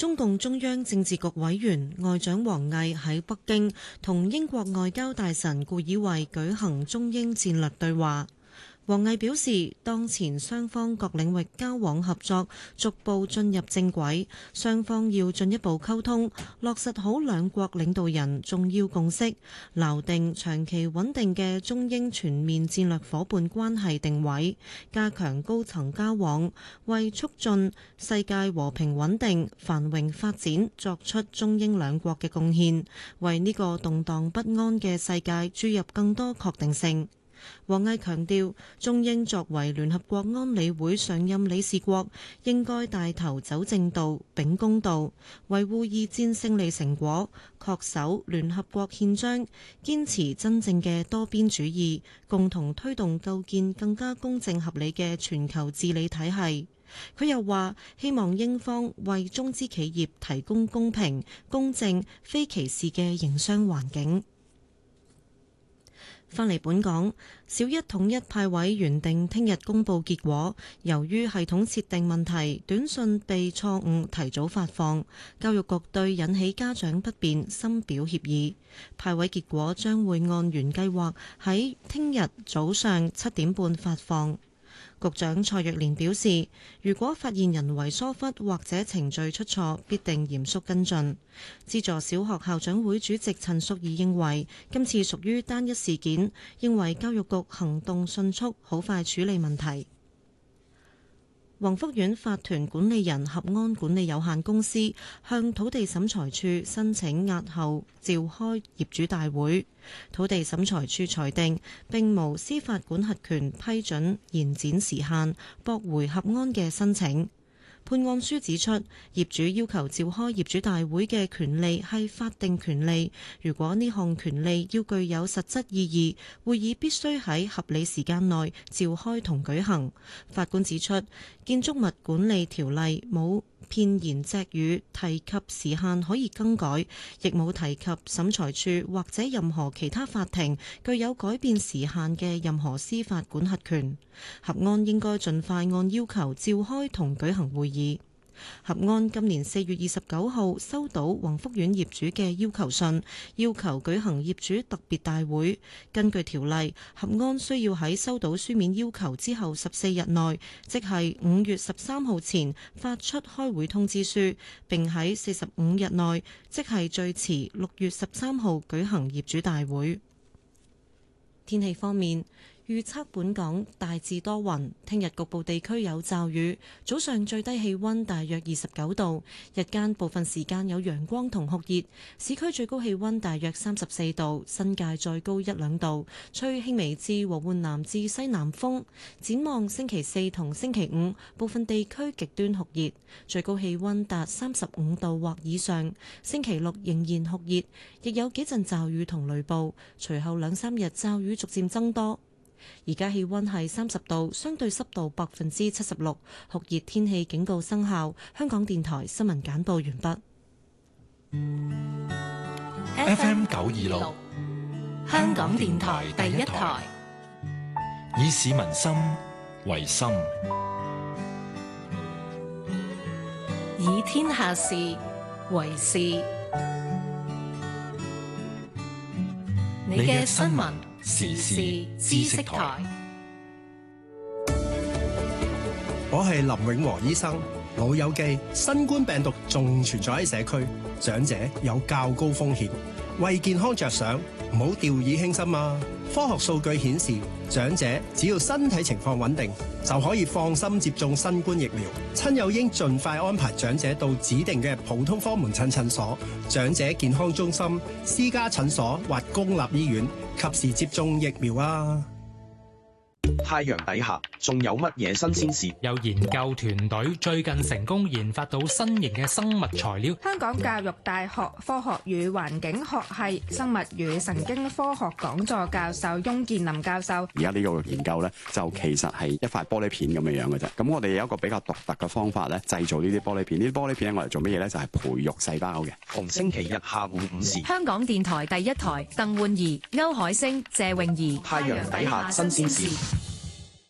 中共中央政治局委員外長王毅喺北京同英國外交大臣顧以維舉行中英戰略對話。王毅表示，當前雙方各領域交往合作逐步進入正軌，雙方要進一步溝通，落實好兩國領導人重要共識，錨定長期穩定嘅中英全面戰略夥伴關係定位，加強高層交往，為促進世界和平穩定、繁榮發展作出中英兩國嘅貢獻，為呢個動盪不安嘅世界注入更多確定性。王毅強調，中英作為聯合國安理會常任理事國，應該帶頭走正道、秉公道，維護二戰勝利成果，恪守聯合國憲章，堅持真正嘅多邊主義，共同推動構建更加公正合理嘅全球治理體系。佢又話，希望英方為中資企業提供公平、公正、非歧視嘅營商環境。返嚟本港，小一統一派位原定聽日公佈結果，由於系統設定問題，短信被錯誤提早發放，教育局對引起家長不便深表歉意。派位結果將會按原計劃喺聽日早上7點半發放。局長蔡若蓮表示，如果發現人為疏忽或者程序出錯，必定嚴肅跟進。資助小學校長會主席陳淑儀認為，今次屬於單一事件，認為教育局行動迅速，好快處理問題。宏福苑法團管理人合安管理有限公司向土地審裁處申請押後召開業主大會，土地審裁處裁定並無司法管轄權批准延展時限，駁回合安嘅申請。判案書指出，業主要求召開業主大會嘅權利係法定權利，如果呢項權利要具有實質意義，會議必須喺合理時間內召開同舉行。法官指出，建築物管理條例冇片言隻語提及時限可以更改，亦冇提及審裁處或者任何其他法庭具有改變時限嘅任何司法管轄權。合安應該盡快按要求召開同舉行會議。合安今年4月29號收到宏福苑業主嘅要求信，要求舉行業主特別大會。根據條例，合安需要喺收到書面要求之後14日內，即係5月13號前發出開會通知書，並喺45日內，即係最遲6月13號舉行業主大會。天氣方面，預測本港大致多雲，聽日局部地區有驟雨，早上最低氣溫大約29度，日間部分時間有陽光同酷熱，市區最高氣溫大約34度，新界再高1-2度，吹輕微至和緩南至西南風。展望星期四同星期五，部分地區極端酷熱，最高氣溫達35度或以上。星期六仍然酷熱，亦有幾陣驟雨同雷暴，隨後2-3日驟雨逐漸增多。而家氣溫係30度，相對濕度76%，酷熱天氣警告生效。香港電台新聞簡報完畢。FM 926，香港電台第一台，以市民心為心， 以天下事為事。你嘅新聞時事知識台， 我係林永和醫生。老友記，新冠病毒仲存在喺社區，長者有較高風險，為健康着想，唔好掉以輕心啊！科學數據顯示，長者只要身體情況穩定，就可以放心接種新冠疫苗。親友應盡快安排長者到指定嘅普通科門診診所、長者健康中心、私家診所或公立醫院，及時接種疫苗啊！ 太陽底下仲有乜嘢新鮮事？ 有研究團隊最近成功研發到新型嘅生物材料。 香港教育大學科學與環境學系生物與神經科學講座教授翁建林教授， 而家呢個研究咧，就其實係一塊玻璃片咁樣樣嘅啫。咁我哋有一個比較獨特嘅方法咧，製造呢啲玻璃片。呢啲玻璃片我嚟做乜嘢咧？就係培育細胞嘅。 逢星期日下午5時， 香港電台第一台，鄧煥儀、歐海星、謝詠儀， 太陽底下新鮮事。